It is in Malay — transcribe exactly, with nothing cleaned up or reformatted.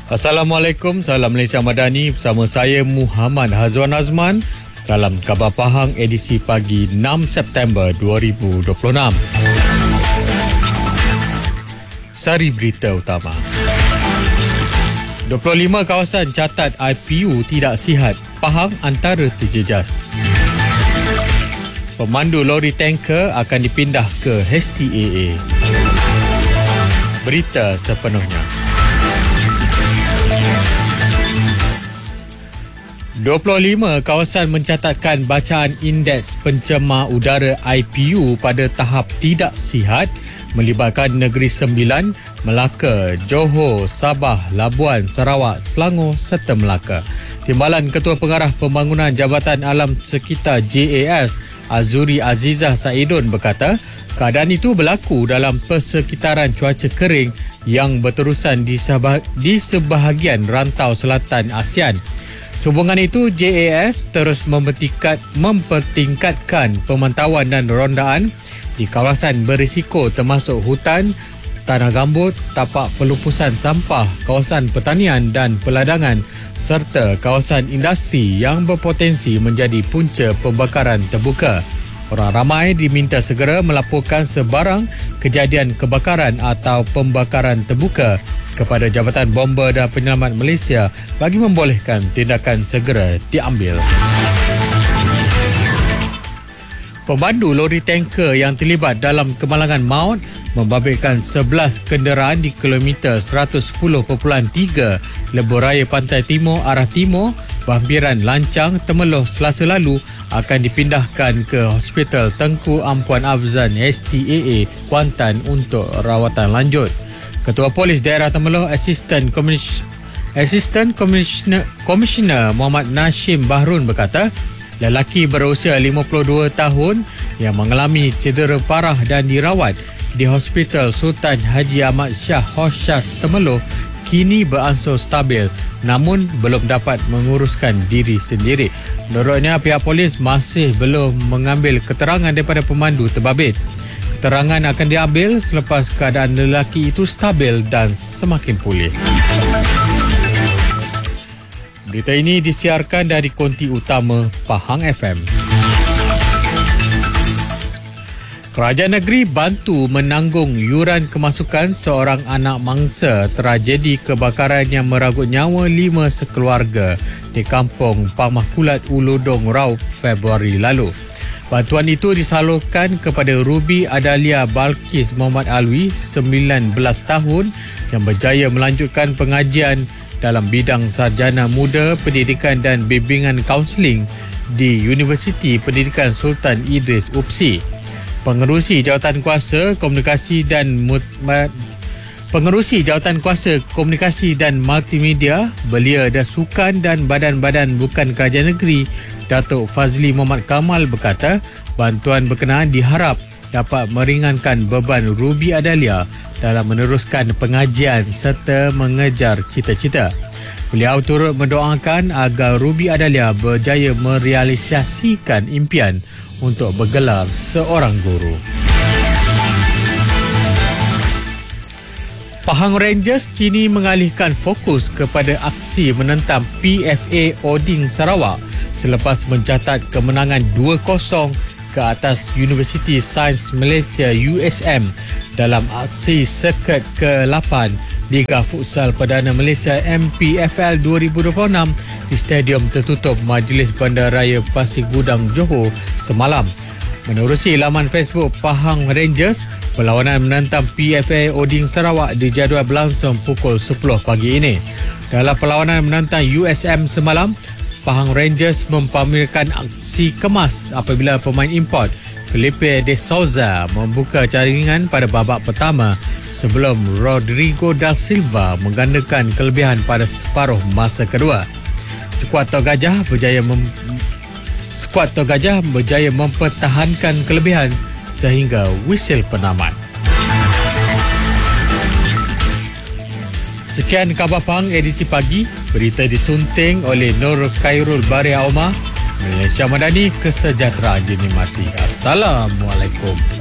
Assalamualaikum, salam Malaysia Madani bersama saya Muhammad Hazwan Azman dalam Khabar Pahang edisi pagi enam September dua ribu dua puluh enam. Sari berita utama. dua puluh lima kawasan catat I P U tidak sihat, Pahang antara terjejas. Pemandu lori tanker akan dipindah ke H T A A. Berita sepenuhnya. dua puluh lima kawasan mencatatkan bacaan indeks pencemar udara I P U pada tahap tidak sihat melibatkan Negeri Sembilan, Melaka, Johor, Sabah, Labuan, Sarawak, Selangor serta Melaka. Timbalan Ketua Pengarah Pembangunan Jabatan Alam Sekitar J A S, Azuri Azizah Saidun berkata, keadaan itu berlaku dalam persekitaran cuaca kering yang berterusan di, sebah- di sebahagian rantau selatan ASEAN. Sehubungan itu, J A S terus mempertingkatkan pemantauan dan rondaan di kawasan berisiko termasuk hutan, tanah gambut, tapak pelupusan sampah, kawasan pertanian dan peladangan serta kawasan industri yang berpotensi menjadi punca pembakaran terbuka. Orang ramai diminta segera melaporkan sebarang kejadian kebakaran atau pembakaran terbuka kepada Jabatan Bomba dan Penyelamat Malaysia bagi membolehkan tindakan segera diambil. Pemandu lori tanker yang terlibat dalam kemalangan maut membabitkan sebelas kenderaan di kilometer seratus sepuluh perpuluhan tiga Lebuh Raya Pantai Timur arah timur, Berhampiran Lancang, Temeloh Selasa lalu akan dipindahkan ke Hospital Tengku Ampuan Afzan H T A A Kuantan untuk rawatan lanjut. Ketua Polis Daerah Temeloh Assistant Commis- Assistant Commissioner, Commissioner Muhammad Nashim Bahrun berkata, lelaki berusia lima puluh dua tahun yang mengalami cedera parah dan dirawat di Hospital Sultan Haji Ahmad Shah Hoshas Temeloh kini beransur stabil namun belum dapat menguruskan diri sendiri. Menurutnya, pihak polis masih belum mengambil keterangan daripada pemandu terbabit. Keterangan akan diambil selepas keadaan lelaki itu stabil dan semakin pulih. Berita ini disiarkan dari konti utama Pahang F M. Kerajaan negeri bantu menanggung yuran kemasukan seorang anak mangsa tragedi kebakaran yang meragut nyawa lima sekeluarga di kampung Pamahkulat Uludong Raub Februari lalu. Bantuan itu disalurkan kepada Ruby Adalia Balkis Muhammad Alwi, sembilan belas tahun, yang berjaya melanjutkan pengajian dalam bidang sarjana muda pendidikan dan bimbingan kaunseling di Universiti Pendidikan Sultan Idris U P S I. Pengerusi Jawatan Kuasa Komunikasi dan Mut- Pengerusi Jawatan Kuasa Komunikasi dan Multimedia, Belia dan Sukan dan Badan-Badan Bukan Kerajaan Negeri, Datuk Fazli Muhammad Kamal berkata, bantuan berkenaan diharap dapat meringankan beban Ruby Adalia dalam meneruskan pengajian serta mengejar cita-cita. Beliau turut mendoakan agar Ruby Adalia berjaya merealisasikan impian untuk bergelar seorang guru. Pahang Rangers kini mengalihkan fokus kepada aksi menentang P F A Oding Sarawak selepas mencatat kemenangan dua kosong ke atas Universiti Sains Malaysia U S M dalam aksi sirkuit ke lapan Liga Futsal Perdana Malaysia M P F L dua ribu dua puluh enam di Stadium Tertutup Majlis Bandaraya Pasir Gudang Johor semalam. Menerusi laman Facebook Pahang Rangers, perlawanan menentang P F A Oding Sarawak dijadual berlangsung pukul sepuluh pagi ini. Dalam perlawanan menentang U S M semalam, Pahang Rangers mempamerkan aksi kemas apabila pemain import Felipe de Souza membuka jaringan pada babak pertama sebelum Rodrigo da Silva menggandakan kelebihan pada separuh masa kedua. Skuad Tok Gajah berjaya mem- Skuad Tok Gajah berjaya mempertahankan kelebihan sehingga wisil penamat. Sekian Khabar Pahang edisi pagi. Berita disunting oleh Nur Khairul Baria Omar. Malaysia Madani, kesejahteraan dinikmati. Assalamualaikum.